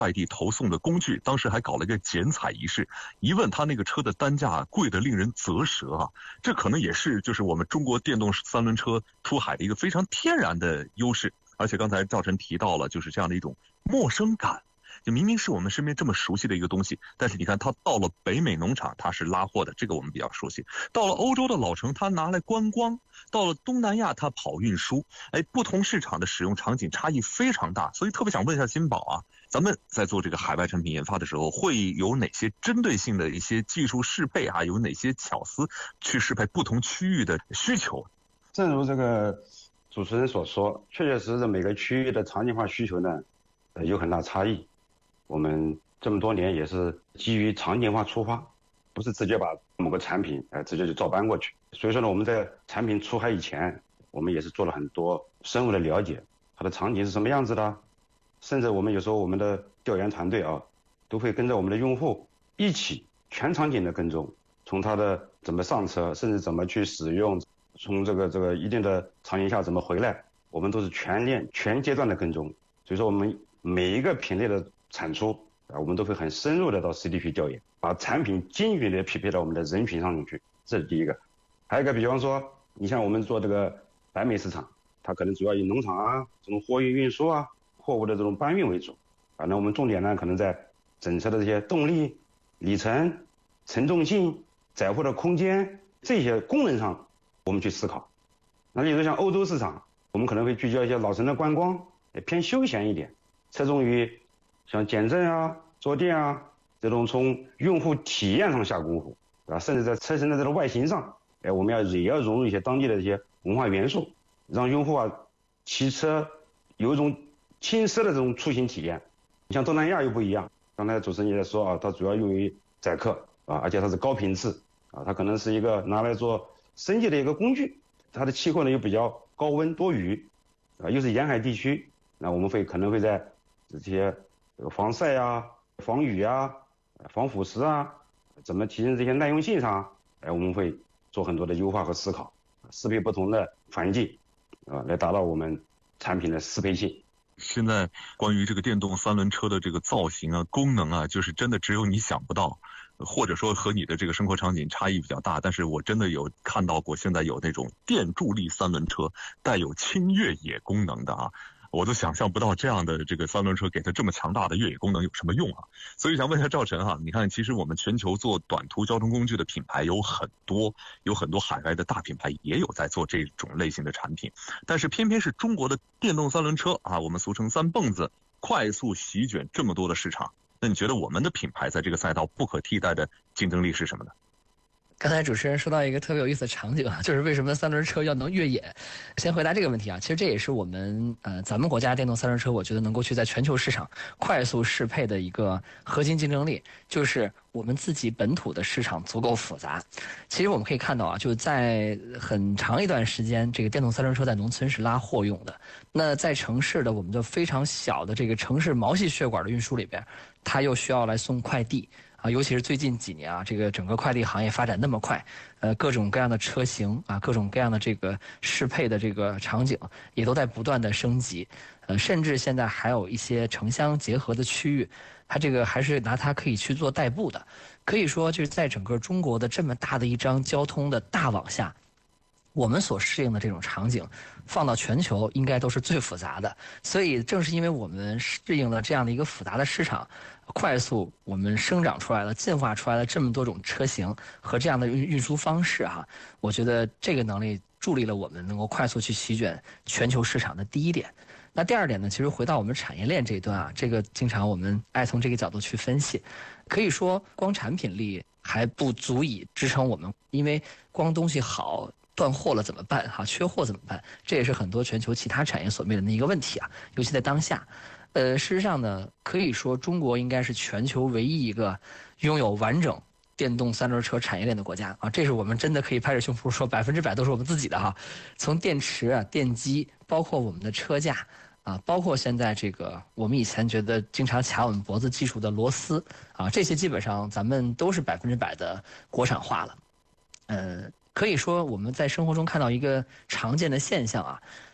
快递投送的工具，当时还搞了一个剪彩仪式，一问他那个车的单价贵得令人啧舌啊！这可能也是就是我们中国电动三轮车出海的一个非常天然的优势。而且刚才赵晨提到了，就是这样的一种陌生感。就明明是我们身边这么熟悉的一个东西，但是你看它到了北美农场它是拉货的，这个我们比较熟悉；到了欧洲的老城它拿来观光，到了东南亚它跑运输，不同市场的使用场景差异非常大。所以特别想问一下金宝啊，咱们在做这个海外产品研发的时候，会有哪些针对性的一些技术适配啊？有哪些巧思去适配不同区域的需求？ 正如这个主持人所说，确确实实每个区域的场景化需求呢，有很大差异。我们这么多年也是基于场景化出发，不是直接把某个产品直接就照搬过去。所以说呢，我们在产品出海以前，我们也是做了很多深入的了解，它的场景是什么样子的，甚至我们有时候我们的调研团队都会跟着我们的用户一起全场景的跟踪，从它的怎么上车，甚至怎么去使用，从这个一定的场景下怎么回来，我们都是全阶段的跟踪。所以说我们每一个品类的产出我们都会很深入的到实地去调研，把产品精准的匹配到我们的人群上面去，这是第一个。还有一个，比方说你像我们做这个北美市场，它可能主要以农场这种货运运输货物的这种搬运为主那我们重点呢可能在整车的这些动力、里程、承重性、载货的空间这些功能上我们去思考。那比如像欧洲市场，我们可能会聚焦一些老城的观光，偏休闲一点，侧重于像减震坐垫这种从用户体验上下功夫甚至在车身的这种外形上我们也要融入一些当地的一些文化元素，让用户骑车有一种轻奢的这种出行体验。你像东南亚又不一样，刚才主持人也在说它主要用于载客而且它是高频次它可能是一个拿来做生计的一个工具，它的气候呢又比较高温多雨又是沿海地区，那我们可能会在这些防晒防雨防腐蚀怎么提升这些耐用性上我们会做很多的优化和思考，适配不同的环境来达到我们产品的适配性。 现在关于这个电动三轮车的这个造型功能就是真的只有你想不到，或者说和你的这个生活场景差异比较大。但是我真的有看到过，现在有那种电助力三轮车带有轻越野功能的我都想象不到这样的这个三轮车给它这么强大的越野功能有什么用所以想问一下赵晨你看其实我们全球做短途交通工具的品牌有很多海外的大品牌也有在做这种类型的产品，但是偏偏是中国的电动三轮车我们俗称三蹦子快速席卷这么多的市场。那你觉得我们的品牌在这个赛道不可替代的竞争力是什么呢？ 刚才主持人说到一个特别有意思的场景就是为什么三轮车要能越野。先回答这个问题其实这也是我们咱们国家电动三轮车我觉得能够去在全球市场快速适配的一个核心竞争力，就是我们自己本土的市场足够复杂。其实我们可以看到就在很长一段时间，这个电动三轮车在农村是拉货用的，那在城市的我们的非常小的这个城市毛细血管的运输里边，它又需要来送快递尤其是最近几年这个整个快递行业发展那么快，各种各样的车型各种各样的这个适配的这个场景也都在不断的升级，甚至现在还有一些城乡结合的区域，它这个还是拿它可以去做代步的。可以说就是在整个中国的这么大的一张交通的大网下，我们所适应的这种场景放到全球应该都是最复杂的。所以正是因为我们适应了这样的一个复杂的市场，快速我们生长出来了进化出来了这么多种车型和这样的运输方式我觉得这个能力助力了我们能够快速去席卷全球市场的第一点。那第二点呢，其实回到我们产业链这一端这个经常我们爱从这个角度去分析，可以说光产品力还不足以支撑我们，因为光东西好断货了怎么办缺货怎么办，这也是很多全球其他产业所面临的一个问题尤其在当下。事实上呢，可以说中国应该是全球唯一一个拥有完整电动三轮车产业链的国家这是我们真的可以拍着胸脯说100%都是我们自己的从电池电机，包括我们的车架包括现在这个我们以前觉得经常卡我们脖子技术的螺丝这些基本上咱们都是100%的国产化了。可以说我们在生活中看到一个常见的现象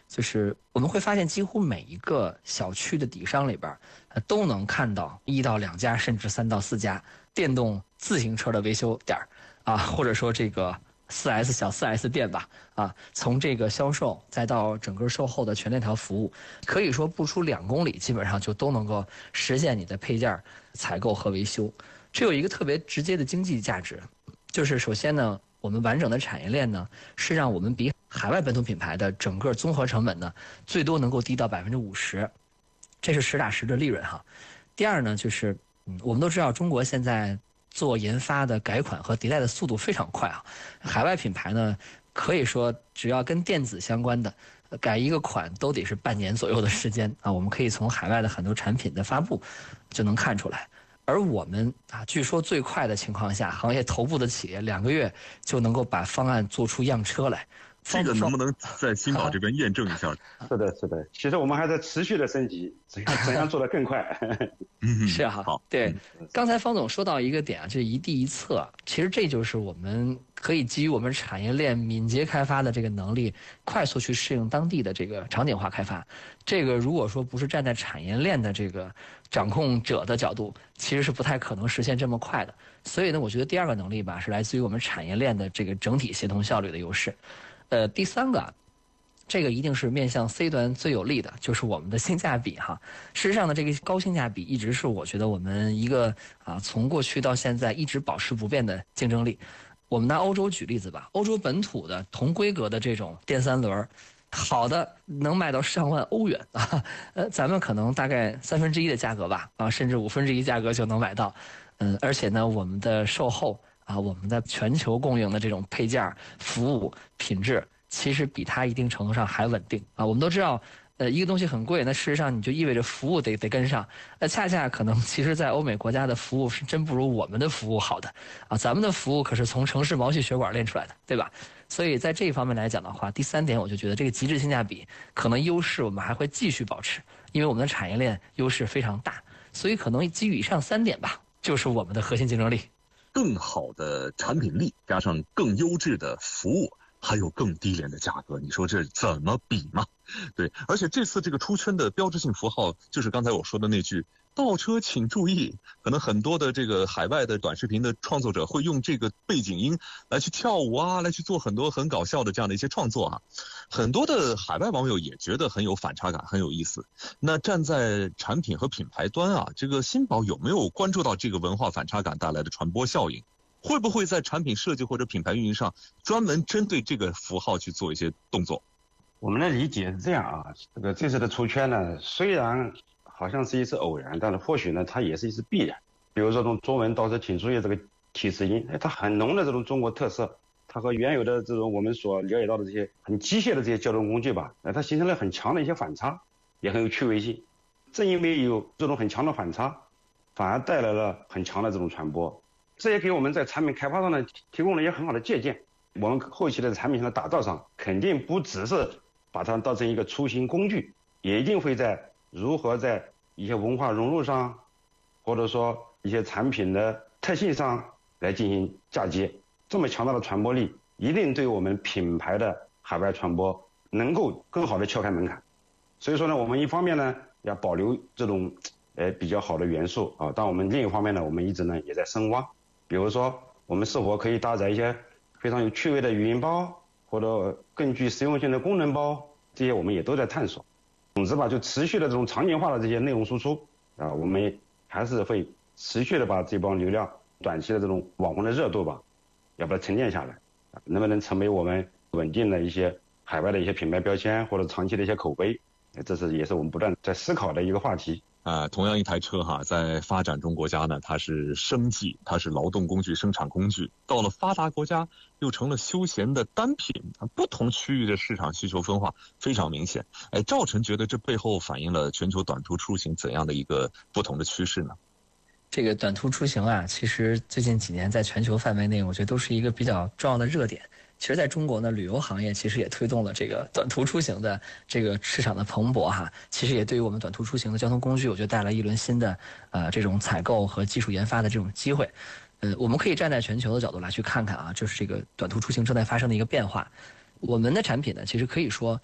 就是我们会发现几乎每一个小区的底商里边，都能看到1到2家甚至3到4家电动自行车的维修点啊，或者说这个4S 小4S 店吧，啊，从这个销售再到整个售后的全链条服务，可以说不出2公里，基本上就都能够实现你的配件采购和维修。这有一个特别直接的经济价值，就是首先呢，我们完整的产业链呢，是让我们比海外本土品牌的整个综合成本呢，最多能够低到50%，这是实打实的利润哈。第二呢，就是我们都知道中国现在做研发的改款和迭代的速度非常快啊，海外品牌呢，可以说只要跟电子相关的改一个款都得是半年左右的时间啊，我们可以从海外的很多产品的发布就能看出来。而我们啊，据说最快的情况下，行业头部的企业2个月就能够把方案做出样车来。 这个能不能在新宝这边验证一下？ 是的，是的。其实我们还在持续的升级，怎样做得更快？ 是哈，好，对。刚才方总说到一个点啊，就是一地一策，其实这就是我们可以基于我们产业链敏捷开发的这个能力，快速去适应当地的这个场景化开发。这个如果说不是站在产业链的这个掌控者的角度，其实是不太可能实现这么快的。所以呢，我觉得第2个能力吧，是来自于我们产业链的这个整体协同效率的优势。第3个，这个一定是面向 C 端最有利的，就是我们的性价比哈。事实上呢，这个高性价比一直是我觉得我们一个从过去到现在一直保持不变的竞争力。我们拿欧洲举例子吧，欧洲本土的同规格的这种电3轮，好的能卖到上万欧元啊，咱们可能大概1/3的价格吧，啊，甚至1/5价格就能买到。而且呢，我们的售后啊，我们的全球供应的这种配件、服务、品质，其实比它一定程度上还稳定啊。我们都知道，一个东西很贵，那事实上你就意味着服务得跟上。恰恰可能其实，在欧美国家的服务是真不如我们的服务好的啊。咱们的服务可是从城市毛细血管练出来的，对吧？所以在这一方面来讲的话，第3点我就觉得这个极致性价比可能优势我们还会继续保持，因为我们的产业链优势非常大，所以可能基于以上3点吧，就是我们的核心竞争力。 更好的产品力，加上更优质的服务，还有更低廉的价格，你说这怎么比嘛？对，而且这次这个出圈的标志性符号，就是刚才我说的那句“倒车请注意”。可能很多的这个海外的短视频的创作者会用这个背景音来去跳舞啊，来去做很多很搞笑的这样的一些创作啊。很多的海外网友也觉得很有反差感，很有意思。那站在产品和品牌端啊，这个新宝有没有关注到这个文化反差感带来的传播效应？会不会在产品设计或者品牌运营上专门针对这个符号去做一些动作？ 我们的理解是这样啊，这次的出圈呢，虽然好像是一次偶然，但是或许呢，它也是一次必然。比如说，从中文倒车请注意这个提示音，它很浓的这种中国特色，它和原有的这种我们所了解到的这些很机械的这些交通工具吧，它形成了很强的一些反差，也很有趣味性。正因为有这种很强的反差，反而带来了很强的这种传播。这也给我们在产品开发上呢提供了一些很好的借鉴。我们后期的产品上的打造上，肯定不只是把它当成一个出行工具，也一定会在如何在一些文化融入上，或者说一些产品的特性上来进行嫁接。这么强大的传播力，一定对我们品牌的海外传播能够更好的敲开门槛。所以说呢，我们一方面呢要保留这种比较好的元素啊，但我们另一方面呢，我们一直呢也在深挖。比如说，我们是否可以搭载一些非常有趣味的语音包，或者更具实用性的功能包，这些我们也都在探索。总之吧，就持续的这种场景化的这些内容输出啊，我们还是会持续的把这帮流量短期的这种网红的热度吧，要把它沉淀下来，能不能成为我们稳定的一些海外的一些品牌标签或者长期的一些口碑，这也是我们不断在思考的一个话题。 同样一台车哈，在发展中国家呢，它是生计，它是劳动工具、生产工具；到了发达国家，又成了休闲的单品。不同区域的市场需求分化非常明显。赵晨觉得这背后反映了全球短途出行怎样的一个不同的趋势呢？ 这个短途出行啊，其实最近几年在全球范围内，我觉得都是一个比较重要的热点。其实在中国呢，旅游行业其实也推动了这个短途出行的这个市场的蓬勃哈。其实也对于我们短途出行的交通工具，我觉得带来一轮新的这种采购和技术研发的这种机会。我们可以站在全球的角度来去看看啊，就是这个短途出行正在发生的一个变化。我们的产品呢，其实可以说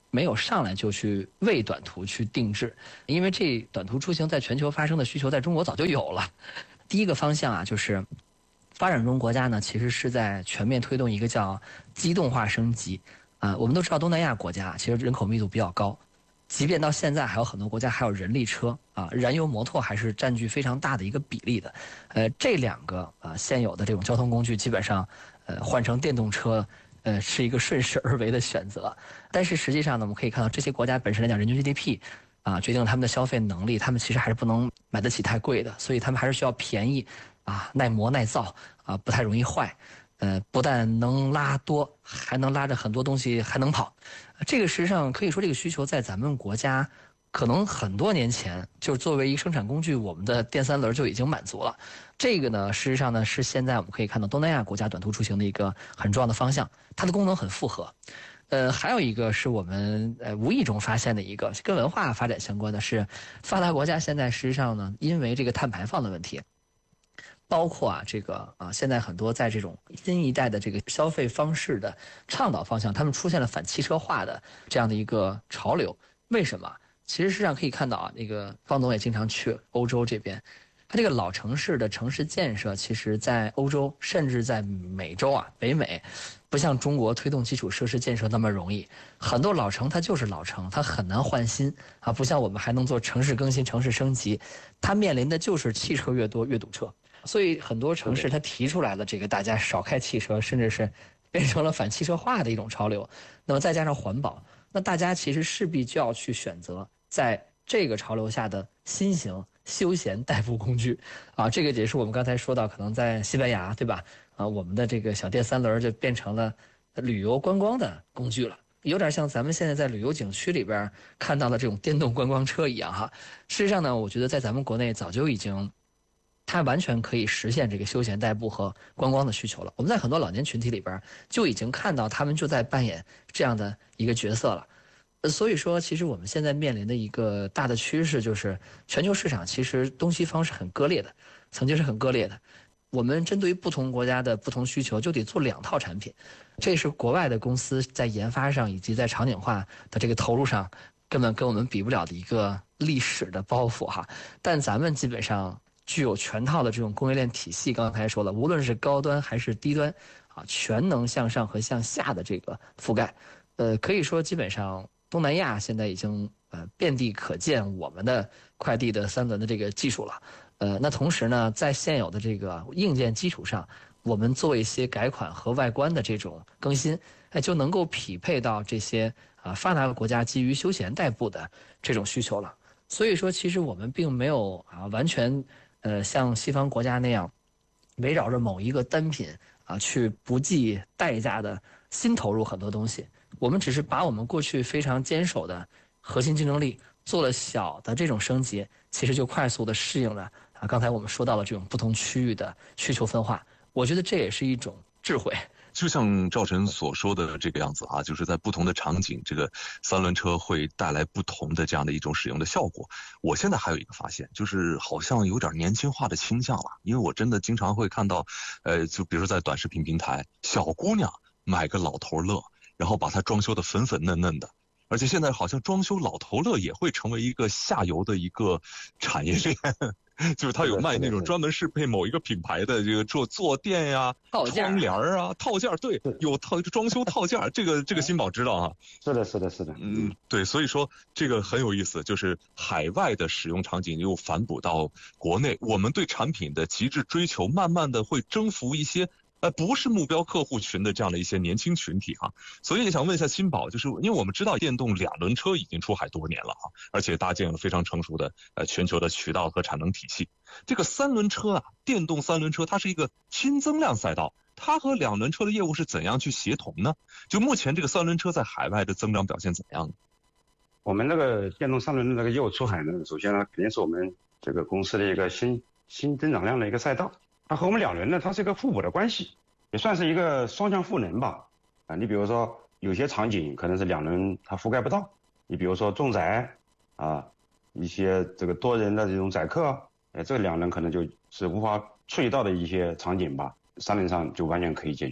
没有上来就去为短途去定制，因为这短途出行在全球发生的需求在中国早就有了。第一个方向啊，就是发展中国家呢，其实是在全面推动一个叫机动化升级。我们都知道东南亚国家其实人口密度比较高，即便到现在还有很多国家还有人力车啊，燃油摩托还是占据非常大的一个比例的。这两个现有的这种交通工具基本上换成电动车是一个顺势而为的选择。但是实际上呢，我们可以看到这些国家本身来讲，人均 GDP 决定了他们的消费能力，他们其实还是不能买得起太贵的，所以他们还是需要便宜耐磨耐造不太容易坏。不但能拉多，还能拉着很多东西，还能跑。这个实际上可以说，这个需求在咱们国家可能很多年前就作为一个生产工具，我们的电三轮就已经满足了。这个呢，事实上呢是现在我们可以看到东南亚国家短途出行的一个很重要的方向，它的功能很复合。还有一个是我们无意中发现的一个跟文化发展相关的是，发达国家现在实际上呢，因为这个碳排放的问题。包括现在很多在这种新一代的这个消费方式的倡导方向，他们出现了反汽车化的这样的一个潮流。为什么？其实实际上可以看到那个方总也经常去欧洲这边，它这个老城市的城市建设，其实在欧洲甚至在美洲北美，不像中国推动基础设施建设那么容易。很多老城它就是老城，它很难换新不像我们还能做城市更新、城市升级，它面临的就是汽车越多越堵车。所以很多城市它提出来了这个大家少开汽车，甚至是变成了反汽车化的一种潮流。那么再加上环保，那大家其实势必就要去选择在这个潮流下的新型休闲代步工具这个也是我们刚才说到，可能在西班牙对吧？我们的这个小电三轮就变成了旅游观光的工具了，有点像咱们现在在旅游景区里边看到的这种电动观光车一样哈。事实上呢，我觉得在咱们国内早就已经。它完全可以实现这个休闲代步和观光的需求了。我们在很多老年群体里边就已经看到他们就在扮演这样的一个角色了。所以说，其实我们现在面临的一个大的趋势就是，全球市场其实东西方是很割裂的，曾经是很割裂的。我们针对于不同国家的不同需求，就得做2套产品，这是国外的公司在研发上以及在场景化的这个投入上，根本跟我们比不了的一个历史的包袱哈。但咱们基本上。具有全套的这种供应链体系，刚才说了，无论是高端还是低端，全能向上和向下的这个覆盖，可以说基本上东南亚现在已经遍地可见我们的快递的3轮的这个技术了，那同时呢，在现有的这个硬件基础上，我们做一些改款和外观的这种更新，就能够匹配到这些发达国家基于休闲代步的这种需求了。所以说，其实我们并没有完全。像西方国家那样，围绕着某一个单品去不计代价的新投入很多东西。我们只是把我们过去非常坚守的核心竞争力做了小的这种升级，其实就快速的适应了刚才我们说到的这种不同区域的需求分化。我觉得这也是一种智慧。 就像赵晨所说的这个样子就是在不同的场景，这个3轮车会带来不同的这样的一种使用的效果。我现在还有一个发现，就是好像有点年轻化的倾向了，因为我真的经常会看到，就比如说在短视频平台，小姑娘买个老头乐，然后把它装修的粉粉嫩嫩的。而且现在好像装修老头乐也会成为一个下游的一个产业链。就是他有卖那种专门适配某一个品牌的这个坐垫呀、窗帘套件，对，有装修套件，这个新宝知道是的。 对，所以说这个很有意思，就是海外的使用场景又反哺到国内，我们对产品的极致追求，慢慢的会征服一些。不是目标客户群的这样的一些年轻群体所以也想问一下新宝，就是因为我们知道电动2轮车已经出海多年了而且搭建了非常成熟的全球的渠道和产能体系。这个3轮车电动3轮车它是一个新增量赛道，它和2轮车的业务是怎样去协同呢？就目前这个3轮车在海外的增长表现怎样呢？ 我们那个电动3轮的那个业务出海呢，首先呢肯定是我们这个公司的一个新增长量的一个赛道。它和我们2轮呢，它是一个互补的关系，也算是一个双向赋能吧。你比如说有些场景可能是2轮它覆盖不到，你比如说重载一些这个多人的这种载客，这个2轮可能就是无法触及到的一些场景吧，3轮上就完全可以解决。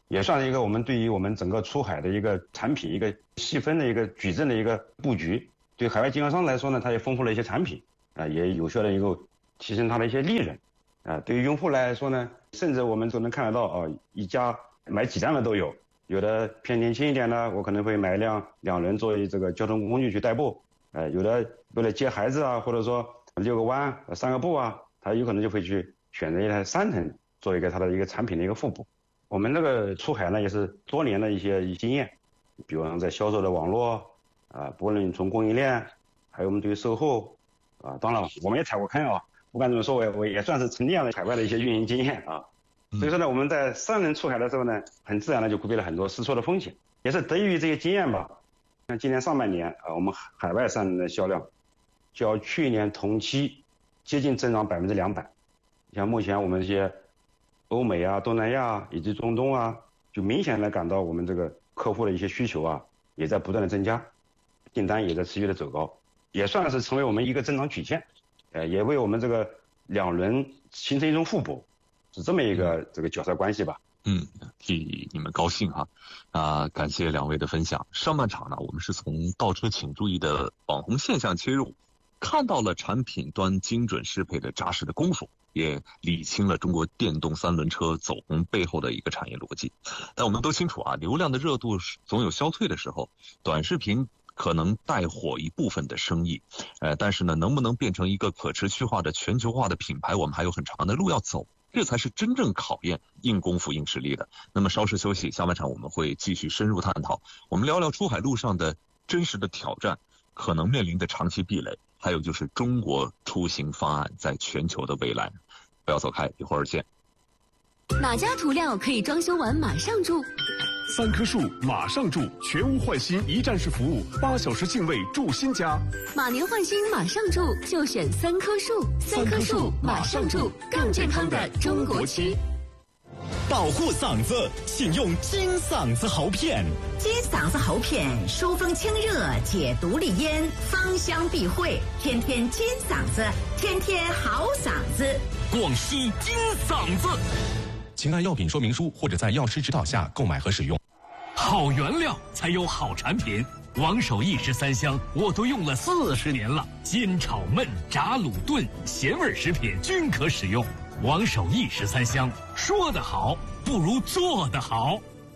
也算是一个我们对于我们整个出海的一个产品一个细分的一个矩阵的一个布局。对海外经销商来说呢，它也丰富了一些产品也有效的能够提升它的一些利润对于用户来说呢，甚至我们都能看得到一家买几辆的都有，有的偏年轻一点的，我可能会买一辆2轮作为这个交通工具去代步有的为了接孩子或者说遛个弯散个步他有可能就会去选择一台3腾做一个它的一个产品的一个副补。我们这个出海呢也是多年的一些经验，比如在销售的网络不论从供应链还有我们对于售后当然了我们也踩过坑不管怎么说我也算是沉淀了海外的一些运营经验所以说呢，我们在3轮出海的时候呢，很自然的就规避了很多试错的风险，也是得益于这些经验吧。像今年上半年我们海外3轮的销量较去年同期接近增长200%。像目前我们这些欧美东南亚以及中东就明显的感到我们这个客户的一些需求也在不断的增加，订单也在持续的走高，也算是成为我们一个增长曲线，也为我们这个2轮形成一种互补，是这么一个这个角色关系吧。 替你们高兴感谢2位的分享。上半场呢，我们是从倒车请注意的网红现象切入，看到了产品端精准适配的扎实的功夫，也理清了中国电动3轮车走红背后的一个产业逻辑。但我们都清楚流量的热度总有消退的时候，短视频可能带火一部分的生意，但是呢，能不能变成一个可持续化的全球化的品牌，我们还有很长的路要走，这才是真正考验硬功夫硬实力的。那么稍事休息，下半场我们会继续深入探讨，我们聊聊出海路上的真实的挑战，可能面临的长期壁垒，还有就是中国出行方案在全球的未来。不要走开，一会儿见。 哪家涂料可以装修完马上住 ？3棵树马上住，全屋换新一站式服务，8小时净位住新家。 马年换新马上住，就选3棵树。3棵树马上住，更健康的中国漆。 保护嗓子，请用金嗓子喉片。 金嗓子喉片疏风清热，解毒利咽，芳香避秽，天天金嗓子，天天好嗓子。 广西金嗓子。 请按药品说明书或者在药师指导下购买和使用。 好原料才有好产品，王守义13香我都用了40年了，煎炒焖炸卤炖咸味食品均可使用。王守义13香，说得好不如做得好。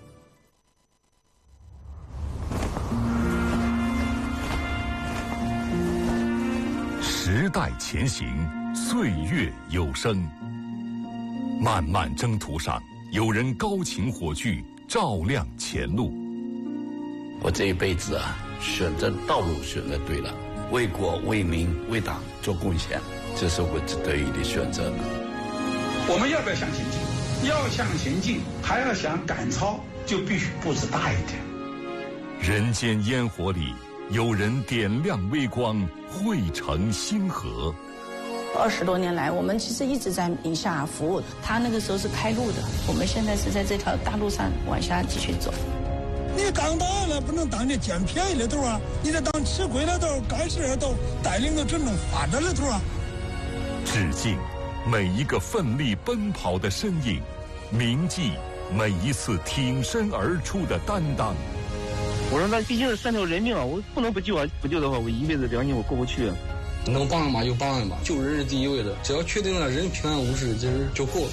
时代前行，岁月有声。漫漫征途上，有人高擎火炬，照亮前路。 我这一辈子选择道路选择对了，为国为民为党做贡献，这是我得以的选择。 我们要不要向前进？要向前进，还要想赶超，就必须步子大一点。 人间烟火里，有人点亮微光，汇成星河。 20多年来，我们其实一直在宁夏服务。他那个时候是开路的，我们现在是在这条大路上往下继续走。 你当导演了，不能当这捡便宜的头你得当吃亏的头，干事的头，带领着真正发展的头致敬每一个奋力奔跑的身影，铭记每一次挺身而出的担当。 我说那毕竟是3条人命我不能不救不救的话，我一辈子良心我过不去。 能帮嘛就帮嘛，救人是第一位的，只要确定了人平安无事，就够了。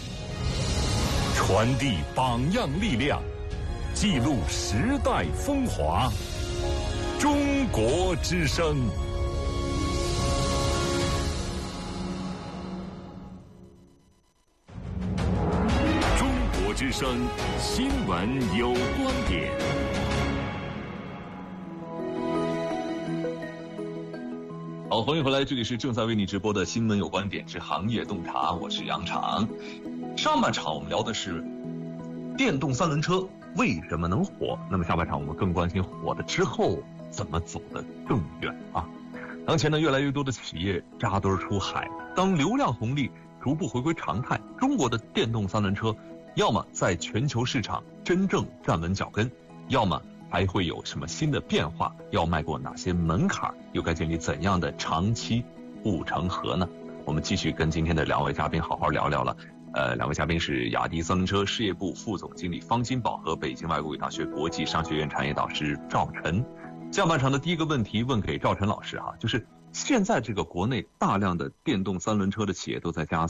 传递榜样力量，记录时代风华。中国之声。中国之声，新闻有观点。 好，欢迎回来，这里是正在为你直播的新闻有观点之行业洞察，我是杨常。上半场我们聊的是电动3轮车为什么能火，那么下半场我们更关心火了之后怎么走得更远啊。当前呢，越来越多的企业扎堆出海，当流量红利逐步回归常态，中国的电动3轮车要么在全球市场真正站稳脚跟，要么还会有什么新的变化？要迈过哪些门槛？又该建立怎样的长期护城河呢？我们继续跟今天的2位嘉宾好好聊聊了。 两位嘉宾是雅迪三轮车事业部副总经理方金宝和北京外国语大学国际商学院产业导师赵晨。下半场的第一个问题问给赵晨老师哈，就是现在这个国内大量的电动三轮车的企业都在加速。